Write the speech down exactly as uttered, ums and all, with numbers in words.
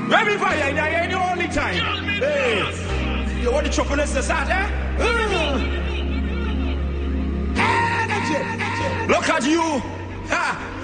Let me fire in here the only time. Hey, you want the chocolate to start, eh? Energy. Look at you. Ha!